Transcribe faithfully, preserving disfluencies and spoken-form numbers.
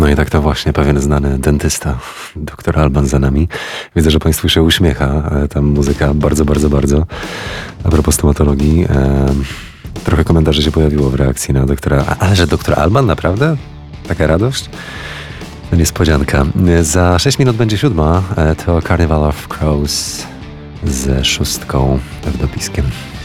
No i tak to właśnie pewien znany dentysta, doktor Alban za nami. Widzę, że Państwu się uśmiecha ta muzyka bardzo, bardzo, bardzo. A propos stomatologii, e, trochę komentarzy się pojawiło w reakcji na doktora... A, ale że doktor Alban? Naprawdę? Taka radość? No niespodzianka. Za sześć minut będzie siódma. E, to Carnival of Crows ze szóstką w dopiskiem.